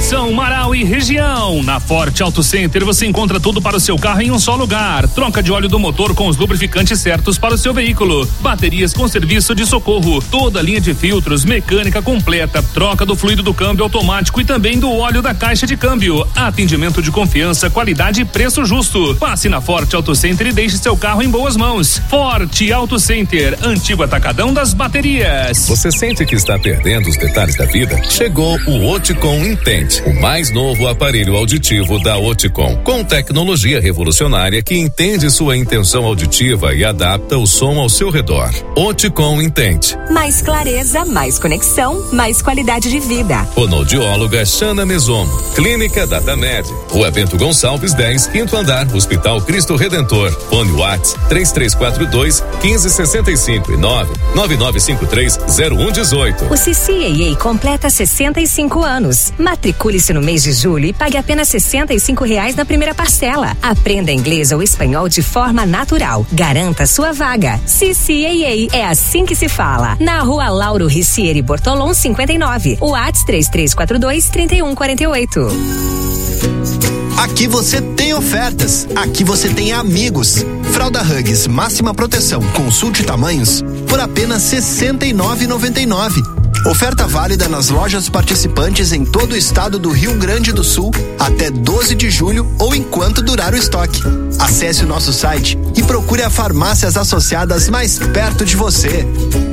Atenção, Marau e região. Na Forte Auto Center você encontra tudo para o seu carro em um só lugar. Troca de óleo do motor com os lubrificantes certos para o seu veículo. Baterias com serviço de socorro. Toda linha de filtros, mecânica completa. Troca do fluido do câmbio automático e também do óleo da caixa de câmbio. Atendimento de confiança, qualidade e preço justo. Passe na Forte Auto Center e deixe seu carro em boas mãos. Forte Auto Center, antigo atacadão das baterias. Você sente que está perdendo os detalhes da vida? Chegou o Oticom Intente, o mais novo aparelho auditivo da Oticom, com tecnologia revolucionária que entende sua intenção auditiva e adapta o som ao seu redor. Oticom Intente. Mais clareza, mais conexão, mais qualidade de vida. Fonoaudióloga Xana Mesomo. Clínica Datamed. Rua Bento Gonçalves 10, 5º andar, Hospital Cristo Redentor. Fone Whats 3342-1565 e 99953-0118. O CCAA completa 65 anos. Matricule-se no mês de julho e pague apenas R$65 na primeira parcela. Aprenda inglês ou espanhol de forma natural. Garanta sua vaga. CCAA, é assim que se fala. Na Rua Lauro Ricieri Bortolom 59. Whats 3342-3148. Aqui você tem ofertas, aqui você tem amigos. Fralda Huggies máxima proteção, consulte tamanhos por apenas R$ 69,99. Oferta válida nas lojas participantes em todo o estado do Rio Grande do Sul até 12 de julho ou enquanto durar o estoque. Acesse o nosso site e procure a farmácias associadas mais perto de você.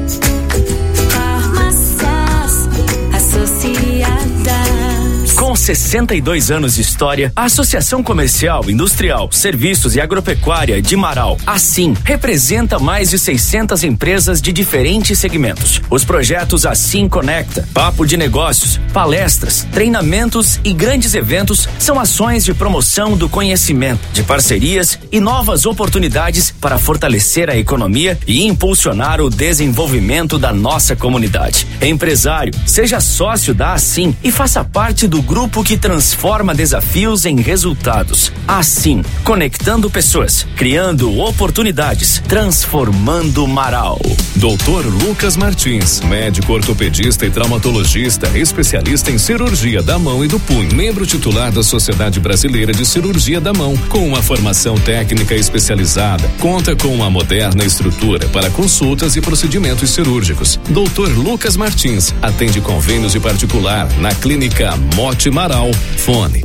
Farmácias Associadas. Com 62 anos de história, a Associação Comercial, Industrial, Serviços e Agropecuária de Marau, assim, representa mais de 600 empresas de diferentes segmentos. Os projetos Assim Conecta, Papo de Negócios, palestras, treinamentos e grandes eventos são ações de promoção do conhecimento, de parcerias e novas oportunidades para fortalecer a economia e impulsionar o desenvolvimento da nossa comunidade. Empresário, seja sócio da Assim e faça parte do grupo que transforma desafios em resultados. Assim, conectando pessoas, criando oportunidades, transformando Marau. Dr. Lucas Martins, médico ortopedista e traumatologista, especialista em cirurgia da mão e do punho, membro titular da Sociedade Brasileira de Cirurgia da Mão, com uma formação técnica especializada, conta com uma moderna estrutura para consultas e procedimentos cirúrgicos. Dr. Lucas Martins atende convênios de particular na Clínica Mote Marau. Fone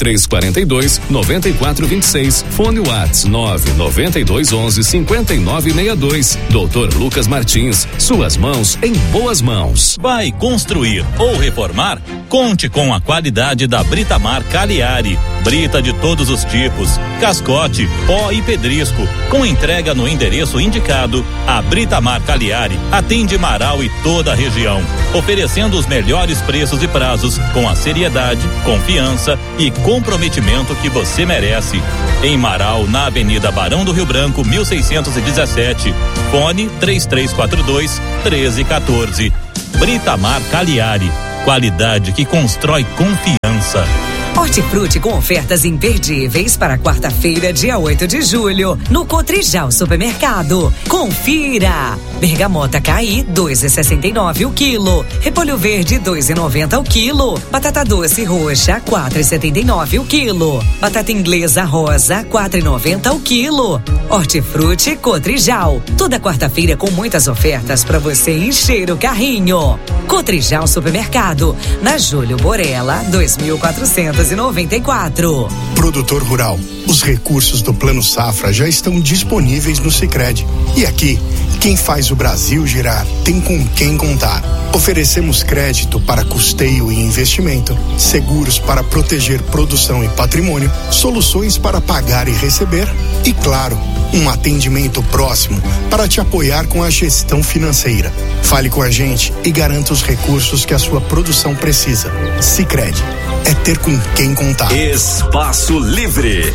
3342-9426. Fone Whats 99211-5962. Dr. Lucas Martins, suas mãos em boas mãos. Vai construir ou reformar? Conte com a qualidade da Britamar Cagliari. Brita de todos os tipos, cascote, pó e pedrisco. Com entrega no endereço indicado, a Britamar Cagliari atende Marau e toda a região, oferecendo os melhores preços e prazos com a seriedade, confiança e comprometimento que você merece. Em Marau, na Avenida Barão do Rio Branco, 1617. Fone 3342-1314. Britamar Cagliari. Qualidade que constrói confiança. Hortifruti com ofertas imperdíveis para quarta-feira, dia 8 de julho, no Cotrijal Supermercado. Confira! Bergamota Caí, 2,69 o quilo. Repolho verde, 2,90 o quilo. Batata doce roxa, 4,79 o quilo. Batata inglesa rosa, 4,90 o quilo. Hortifruti Cotrijal. Toda quarta-feira com muitas ofertas para você encher o carrinho. Cotrijal Supermercado, na Júlio Borella, 2494. Produtor rural, os recursos do Plano Safra já estão disponíveis no Sicredi. E aqui, quem faz o Brasil girar tem com quem contar. Oferecemos crédito para custeio e investimento, seguros para proteger produção e patrimônio, soluções para pagar e receber e, claro, um atendimento próximo para te apoiar com a gestão financeira. Fale com a gente e garanta os recursos que a sua produção precisa. Sicredi, é ter com quem contar. Espaço Livre.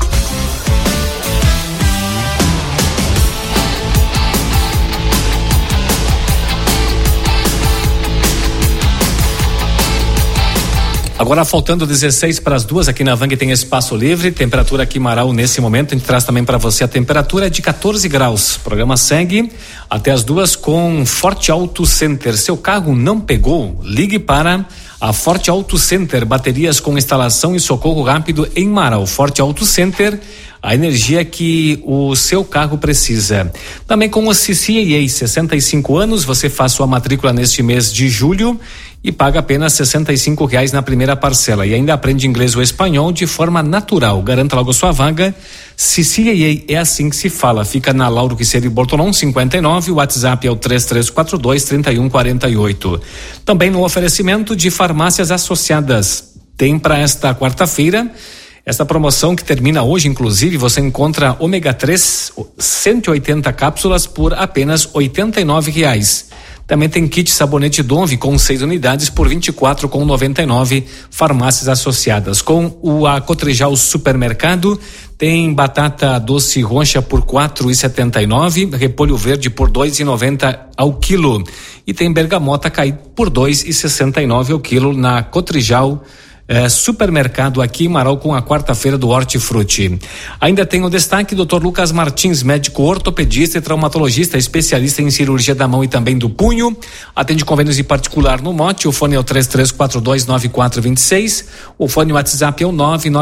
Agora faltando 16 para as 2 aqui na Vang tem Espaço Livre, temperatura aqui em Marau nesse momento, a gente traz também para você a temperatura de 14 graus. O programa segue até as 2 com Forte Auto Center. Seu carro não pegou? Ligue para A Forte Auto Center, baterias com instalação e socorro rápido em Marau. Forte Auto Center, a energia que o seu carro precisa. Também com o CCAA, 65 anos, você faz sua matrícula neste mês de julho e paga apenas R$65 na primeira parcela e ainda aprende inglês ou espanhol de forma natural. Garanta logo sua vaga. CCAA é assim que se fala. Fica na Lauro Quisseiro e Bortolão 59. O WhatsApp é o 3342-3148. Também no oferecimento de farmácias associadas. Tem para esta quarta-feira esta promoção que termina hoje, inclusive, você encontra ômega 3, 180 cápsulas por apenas R$89. Também tem kit sabonete Dove com 6 unidades por R$24,99, farmácias associadas. Com o Cotrijal Supermercado, tem batata doce roxa por R$4,79, repolho verde por R$2,90 ao quilo. E tem bergamota caída por R$2,69 ao quilo na Cotrijal Supermercado aqui em Marau, com a quarta-feira do Hortifruti. Ainda tem o destaque: Dr. Lucas Martins, médico ortopedista e traumatologista, especialista em cirurgia da mão e também do punho. Atende convênios em particular no Mote. O fone é o 33429426. O fone WhatsApp é o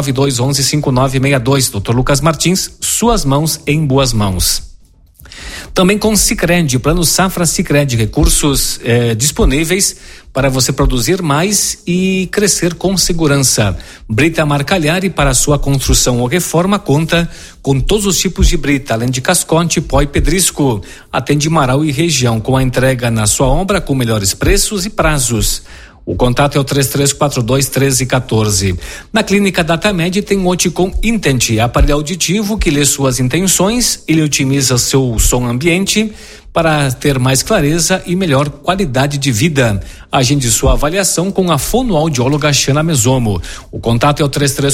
992115962. Dr. Lucas Martins, suas mãos em boas mãos. Também com Sicredi, Plano Safra Sicredi, recursos disponíveis para você produzir mais e crescer com segurança. Brita Marcalhari, para sua construção ou reforma, conta com todos os tipos de brita, além de cascote, pó e pedrisco. Atende Marau e região, com a entrega na sua obra com melhores preços e prazos. O contato é o 3342-1314. Na Clínica Datamed tem o Oticom Intent, aparelho auditivo que lê suas intenções, ele otimiza seu som ambiente para ter mais clareza e melhor qualidade de vida. Agende sua avaliação com a fonoaudióloga Xana Mesomo. O contato é o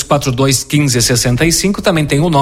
3342-1565, também tem o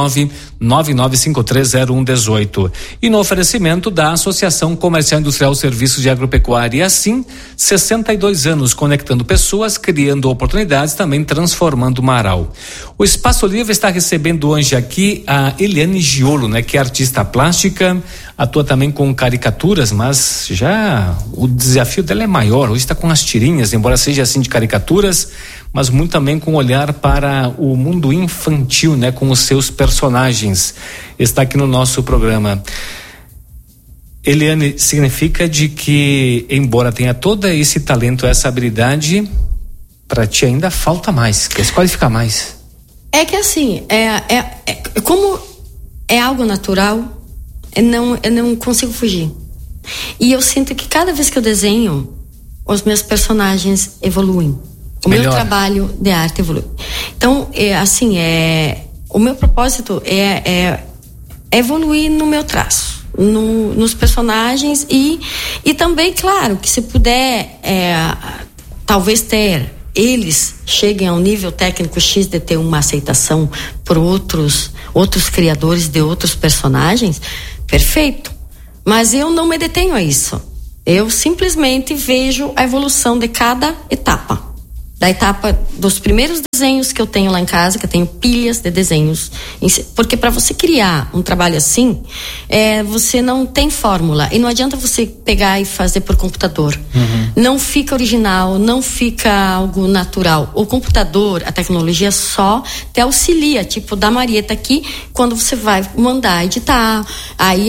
999530118. E no oferecimento da Associação Comercial Industrial Serviços de Agropecuária, assim, 62 anos conectando pessoas, criando oportunidades, também transformando Marau. O Espaço Livre está recebendo hoje aqui a Eliane Giolo, né, que é artista plástica, atua também com caricaturas, mas já o desafio dela é maior. Hoje está com as tirinhas, embora seja assim de caricaturas, mas muito também com olhar para o mundo infantil, né, com os seus personagens. Está aqui no nosso programa. Eliane, significa de que, embora tenha todo esse talento, essa habilidade, para ti ainda falta mais, quer se qualificar mais? É que assim, como é algo natural, eu não consigo fugir. E eu sinto que cada vez que eu desenho, os meus personagens evoluem. O meu trabalho de arte evolui. Então, o meu propósito é evoluir no meu traço, nos personagens e também, claro, que se puder, talvez eles cheguem a um nível técnico X de ter uma aceitação por outros criadores de outros personagens, perfeito. Mas eu não me detenho a isso. Eu simplesmente vejo a evolução de cada etapa. Da etapa dos primeiros desenhos que eu tenho lá em casa, que eu tenho pilhas de desenhos. Porque para você criar um trabalho assim, você não tem fórmula. E não adianta você pegar e fazer por computador. Uhum. Não fica original, não fica algo natural. O computador, a tecnologia só te auxilia. Tipo, da Marieta aqui, quando você vai mandar editar, aí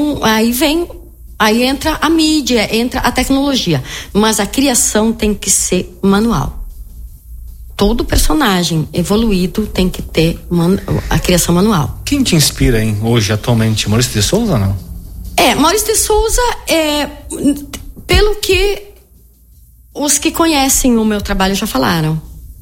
entra a mídia, entra a tecnologia. Mas a criação tem que ser manual. Todo personagem evoluído tem que ter a criação manual. Quem te inspira, hein, hoje, atualmente? Maurício de Souza ou não? Maurício de Souza, pelo que os que conhecem o meu trabalho já falaram.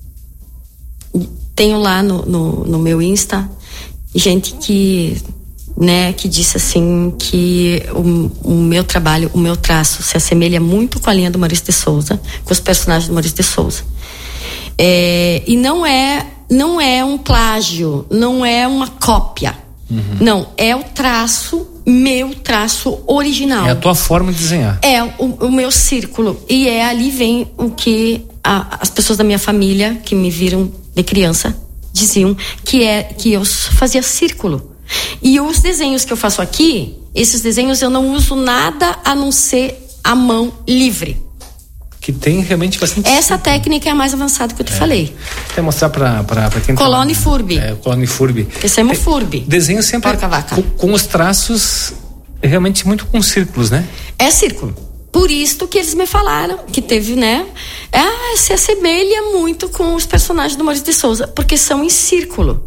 Tenho lá no meu Insta gente que disse assim que o meu trabalho, o meu traço se assemelha muito com a linha do Maurício de Souza, com os personagens do Maurício de Souza. E não é um plágio, não é uma cópia. Uhum. Não, é o meu traço original. É a tua forma de desenhar. É o meu círculo. E ali vem o que as pessoas da minha família, que me viram de criança, diziam que eu fazia círculo. E os desenhos que eu faço aqui, esses desenhos eu não uso nada a não ser a mão livre. Que tem realmente bastante... Essa técnica é a mais avançada que eu te falei. Quer mostrar pra quem... Colone Furby. Colone Furby. Esse é um Furby. Desenho sempre com os traços realmente muito com círculos, né? É círculo. Por isso que eles me falaram que teve, né? Se assemelha muito com os personagens do Maurício de Souza, porque são em círculo.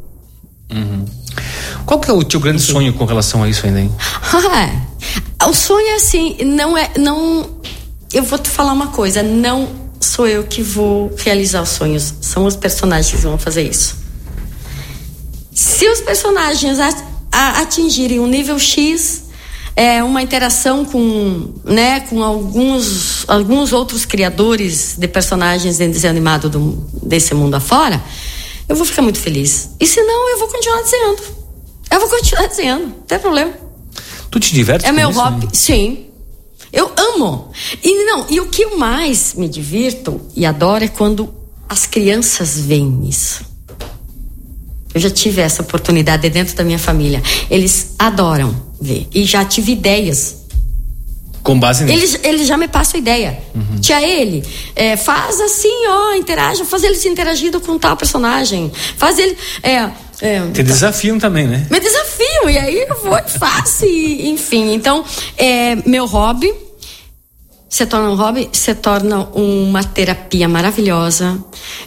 Qual que é o teu grande sonho com relação a isso ainda, hein? O sonho é assim, eu vou te falar uma coisa, não sou eu que vou realizar os sonhos, são os personagens que vão fazer isso. Se os personagens atingirem um nível X, uma interação com alguns outros criadores de personagens em desenho animado desse mundo afora, eu vou ficar muito feliz. E se não, eu vou continuar desenhando. Não tem problema. Tu te diverte? É meu hobby, sim. Eu amo. E o que eu mais me divirto e adoro é quando as crianças veem isso. Eu já tive essa oportunidade dentro da minha família. Eles adoram ver. E já tive ideias. Com base nisso? Eles já me passam ideia. Tia, faz assim, interaja, faz eles interagindo com tal personagem. Faz ele... Te desafiam também, né? Me desafiam, e aí eu vou e faço, enfim. Então, meu hobby se torna um hobby, se torna uma terapia maravilhosa.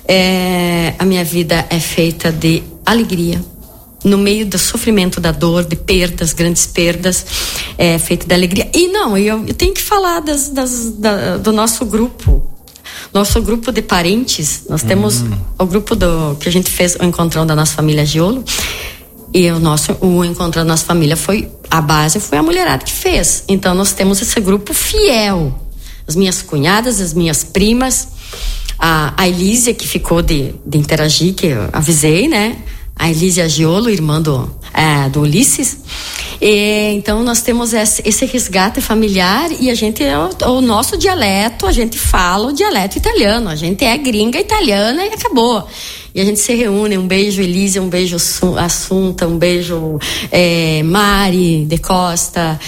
A minha vida é feita de alegria. No meio do sofrimento, da dor, de perdas, grandes perdas, é feita de alegria. E eu tenho que falar do nosso grupo. Nosso grupo de parentes, nós temos o grupo que a gente fez o Encontrão da nossa família Giolo, e o Encontrão da nossa família a base foi a mulherada que fez. Então nós temos esse grupo fiel, as minhas cunhadas, as minhas primas, a Elísia, que ficou de interagir, que eu avisei, né? A Elísia Giolo, irmã do Ulisses. Então nós temos esse resgate familiar, e o nosso dialeto, a gente fala o dialeto italiano, a gente é gringa italiana e acabou. E a gente se reúne, um beijo Elísia, um beijo Assunta, um beijo Mari de Costa,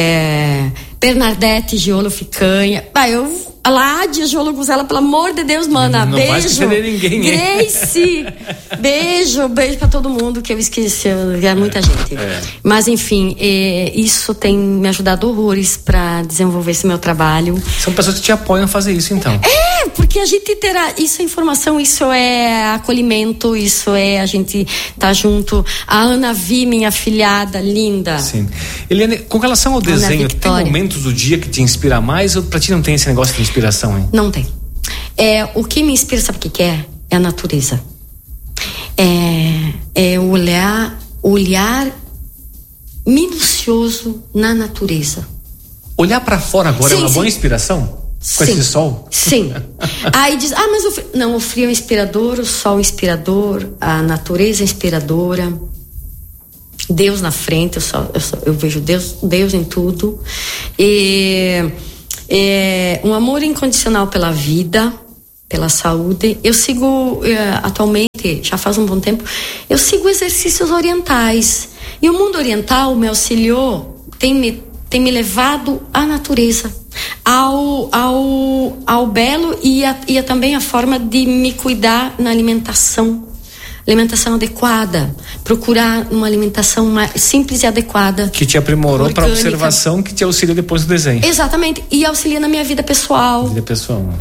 Bernadette Giolo Ficanha. Ládia Giolo Guzela, pelo amor de Deus, mana, não beijo. Não vai esquecer ninguém. Grace, beijo pra todo mundo que eu esqueci, é muita gente. Mas enfim, isso tem me ajudado horrores pra desenvolver esse meu trabalho. São pessoas que te apoiam a fazer isso, então. Porque a gente terá, isso é informação, isso é acolhimento, isso é a gente tá junto. A Ana Vi, minha afilhada, linda. Sim. Eliane, com relação ao desenho, tem momentos do dia que te inspira mais, ou pra ti não tem esse negócio de inspiração, hein? Não tem. O que me inspira, sabe o que é? É a natureza. Olhar minucioso na natureza. Olhar pra fora agora é uma boa inspiração? Com esse sol? Sim. Aí diz, mas o frio é inspirador, o sol é inspirador, a natureza é inspiradora, Deus na frente, eu vejo Deus em tudo. Um amor incondicional pela vida, pela saúde. Eu sigo atualmente, já faz um bom tempo, eu sigo exercícios orientais, e o mundo oriental me auxiliou, tem me levado à natureza, ao belo, e também a forma de me cuidar na alimentação adequada, procurar uma alimentação mais simples e adequada, que te aprimorou para observação, que te auxilia depois do desenho. Exatamente, e auxilia na minha vida pessoal.